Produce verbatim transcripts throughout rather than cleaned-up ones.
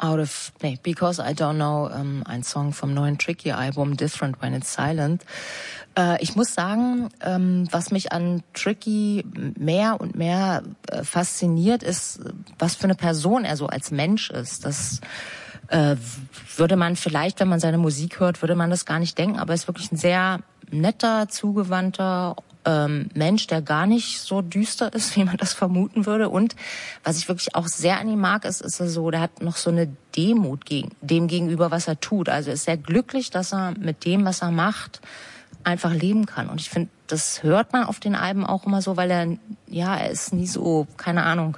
Out of, nee, Because I Don't Know, ähm, ein Song vom neuen Tricky-Album, Different When It's Silent. Äh, ich muss sagen, ähm, was mich an Tricky mehr und mehr äh, fasziniert, ist, was für eine Person er so als Mensch ist. Das äh, würde man vielleicht, wenn man seine Musik hört, würde man das gar nicht denken, aber er ist wirklich ein sehr netter, zugewandter ähm, Mensch, der gar nicht so düster ist, wie man das vermuten würde. Und was ich wirklich auch sehr an ihm mag, ist, ist er so, der hat noch so eine Demut gegen, dem gegenüber, was er tut. Also er ist sehr glücklich, dass er mit dem, was er macht, einfach leben kann. Und ich finde, das hört man auf den Alben auch immer so, weil er, ja, er ist nie so, keine Ahnung,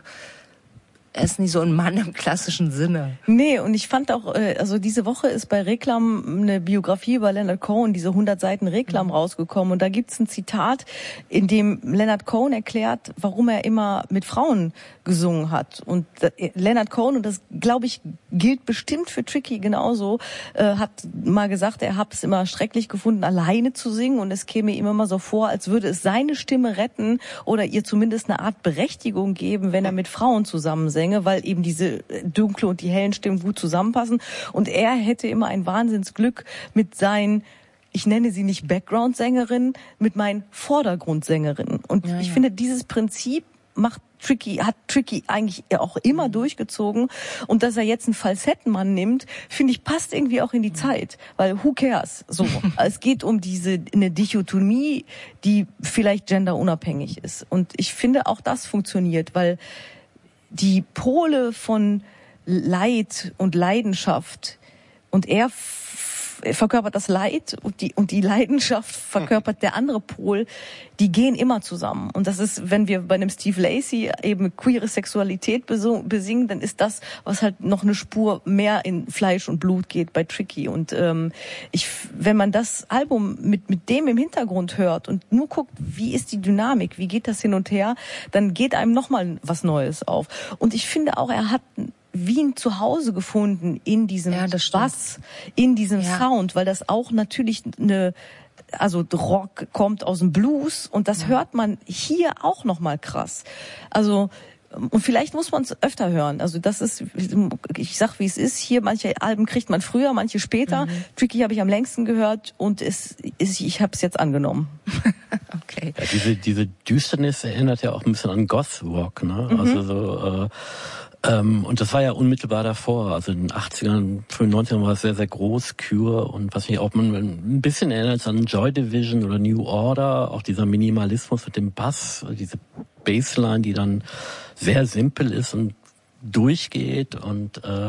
er ist nie so ein Mann im klassischen Sinne. Nee, und ich fand auch, also diese Woche ist bei Reklam eine Biografie über Leonard Cohen, diese hundert Seiten Reklam mhm. rausgekommen. Und da gibt's ein Zitat, in dem Leonard Cohen erklärt, warum er immer mit Frauen gesungen hat. Und Leonard Cohen, und das, glaube ich, gilt bestimmt für Tricky genauso, äh, hat mal gesagt, er hat es immer schrecklich gefunden, alleine zu singen. Und es käme ihm immer so vor, als würde es seine Stimme retten oder ihr zumindest eine Art Berechtigung geben, wenn er mit Frauen zusammen singt, weil eben diese dunkle und die hellen Stimmen gut zusammenpassen. Und er hätte immer ein Wahnsinnsglück mit seinen, ich nenne sie nicht Background-Sängerinnen, mit meinen Vordergrundsängerinnen. Und ja, ich ja. finde, dieses Prinzip macht Tricky, hat Tricky eigentlich auch immer durchgezogen. Und dass er jetzt einen Falsettenmann nimmt, finde ich, passt irgendwie auch in die Zeit. Weil who cares? So. Es geht um diese, eine Dichotomie, die vielleicht genderunabhängig ist. Und ich finde, auch das funktioniert, weil die Pole von Leid und Leidenschaft, und er f- verkörpert das Leid und die und die Leidenschaft verkörpert der andere Pol, die gehen immer zusammen. Und das ist, wenn wir bei einem Steve Lacy eben queere Sexualität besingen, dann ist das, was halt noch eine Spur mehr in Fleisch und Blut geht bei Tricky. Und ähm, ich, wenn man das Album mit mit dem im Hintergrund hört und nur guckt, wie ist die Dynamik, wie geht das hin und her, dann geht einem nochmal was Neues auf. Und ich finde auch, er hat wie ein Zuhause gefunden in diesem ja, Bass, in diesem ja. Sound, weil das auch natürlich eine, also Rock kommt aus dem Blues und das ja. hört man hier auch noch mal krass. Also und vielleicht muss man es öfter hören. Also das ist, ich sag wie es ist, hier manche Alben kriegt man früher, manche später. Mhm. Tricky habe ich am längsten gehört und es ist, ich habe es jetzt angenommen. Okay. Ja, diese diese Düsternis erinnert ja auch ein bisschen an Goth Rock, ne? Mhm. Also so äh, Ähm, und das war ja unmittelbar davor, also in den achtzigern, frühen neunzigern war es sehr, sehr groß, Cure, und was mich auch ein bisschen erinnert an Joy Division oder New Order, auch dieser Minimalismus mit dem Bass, diese Bassline, die dann sehr simpel ist und durchgeht, und äh,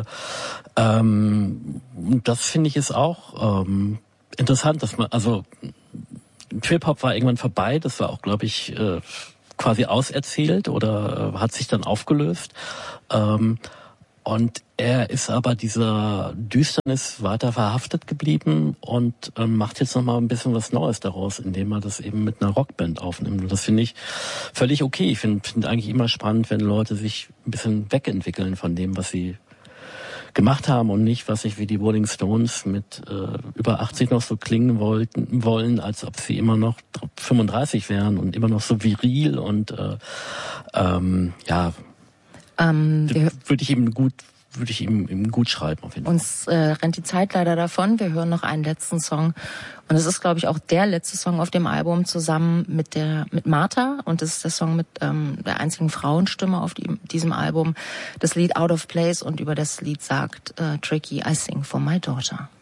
ähm, das finde ich ist auch ähm, interessant, dass man, also Trip-Hop war irgendwann vorbei, das war auch, glaube ich, äh, quasi auserzählt oder äh, hat sich dann aufgelöst. Ähm, und er ist aber dieser Düsternis weiter verhaftet geblieben und ähm, macht jetzt nochmal ein bisschen was Neues daraus, indem er das eben mit einer Rockband aufnimmt. Und das finde ich völlig okay. Ich finde find eigentlich immer spannend, wenn Leute sich ein bisschen wegentwickeln von dem, was sie gemacht haben und nicht, was sich wie die Rolling Stones mit äh, über achtzig noch so klingen wollten, wollen, als ob sie immer noch fünfunddreißig wären und immer noch so viril und äh, ähm, ja, ähm, würde ich ihm gut würde ich ihm, ihm gut schreiben auf jeden Fall. Uns äh, rennt die Zeit leider davon. Wir hören noch einen letzten Song. Und es ist, glaube ich, auch der letzte Song auf dem Album zusammen mit der mit Martha. Und das ist der Song mit ähm, der einzigen Frauenstimme auf die, diesem Album. Das Lied Out of Place. Und über das Lied sagt äh, Tricky, I sing for my daughter.